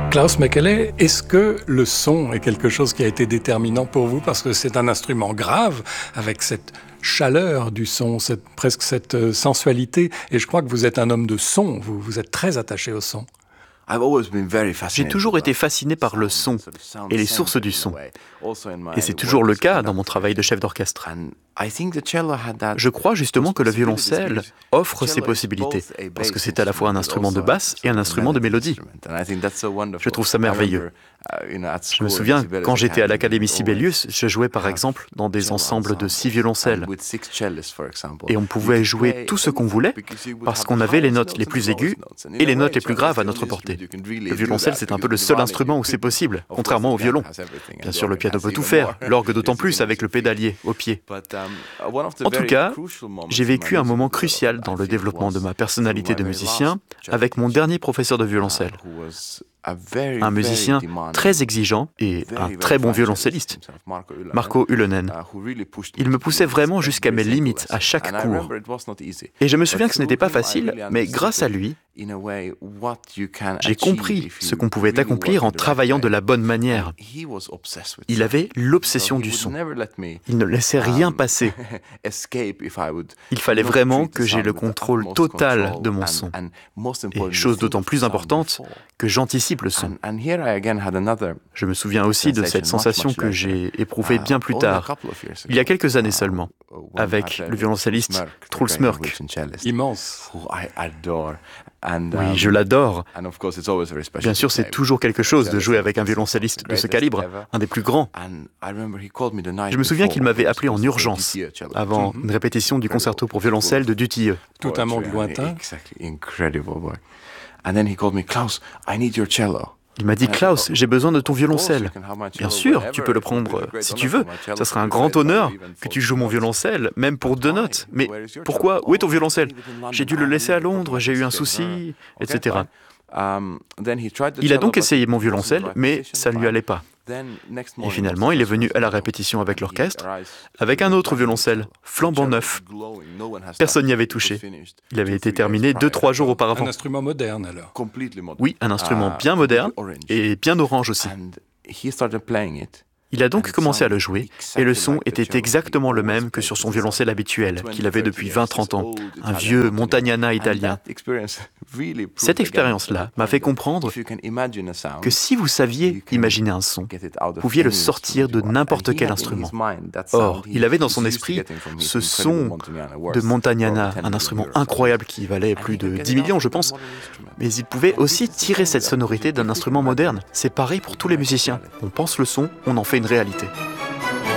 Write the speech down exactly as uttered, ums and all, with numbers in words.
Klaus Mekele, est-ce que le son est quelque chose qui a été déterminant pour vous? Parce que c'est un instrument grave, avec cette chaleur du son, cette, presque cette sensualité. Et je crois que vous êtes un homme de son, vous, vous êtes très attaché au son. J'ai toujours été fasciné par le son et les sources du son. Et c'est toujours le cas dans mon travail de chef d'orchestre. Je crois justement que le violoncelle offre ces possibilités, parce que c'est à la fois un instrument de basse et un instrument de mélodie. Je trouve ça merveilleux. Je me souviens, quand j'étais à l'Académie Sibelius, je jouais par exemple dans des ensembles de six violoncelles. Et on pouvait jouer tout ce qu'on voulait, parce qu'on avait les notes les plus aiguës et les notes les plus graves à notre portée. Le violoncelle, c'est un peu le seul instrument où c'est possible, contrairement au violon. Bien sûr, le piano peut tout faire, l'orgue d'autant plus avec le pédalier au pied. En tout cas, j'ai vécu un moment crucial dans le développement de ma personnalité de musicien avec mon dernier professeur de violoncelle. Un musicien très exigeant et un très bon violoncelliste, Marco Ylönen. Il me poussait vraiment jusqu'à mes limites à chaque cours. Et je me souviens que ce n'était pas facile, mais grâce à lui, j'ai compris ce qu'on pouvait accomplir en travaillant de la bonne manière. Il avait l'obsession du son. Il ne laissait rien passer. Il fallait vraiment que j'aie le contrôle total de mon son. Et chose d'autant plus importante, que j'anticipe le son. Je me souviens aussi de cette sensation que j'ai éprouvée bien plus tard, il y a quelques années seulement, avec le violoncelliste Truls Mörk. Immense. Oui, je l'adore. Bien sûr, c'est toujours quelque chose de jouer avec un violoncelliste de ce calibre, un des plus grands. Je me souviens qu'il m'avait appelé en urgence, avant une répétition du concerto pour violoncelle de Dutilleux. Tout un monde lointain. Il m'a dit « Klaus, j'ai besoin de ton violoncelle. » Bien sûr, tu peux le prendre si tu veux. Ça sera un grand honneur que tu joues mon violoncelle, même pour deux notes. Mais pourquoi? Où est ton violoncelle? J'ai dû le laisser à Londres, j'ai eu un souci, et cetera. Il a donc essayé mon violoncelle, mais ça ne lui allait pas. Et finalement, il est venu à la répétition avec l'orchestre, avec un autre violoncelle, flambant neuf. Personne n'y avait touché. Il avait été terminé deux, trois jours auparavant. Un instrument moderne alors. Oui, un instrument bien moderne et bien orange aussi. Il a donc commencé à le jouer, et le son était exactement le même que sur son violoncelle habituel, qu'il avait depuis vingt à trente ans, un vieux Montagnana italien. Cette expérience-là m'a fait comprendre que si vous saviez imaginer un son, vous pouviez le sortir de n'importe quel instrument. Or, il avait dans son esprit ce son de Montagnana, un instrument incroyable qui valait plus de dix millions, je pense, mais il pouvait aussi tirer cette sonorité d'un instrument moderne. C'est pareil pour tous les musiciens. On pense le son, on en fait une réalité.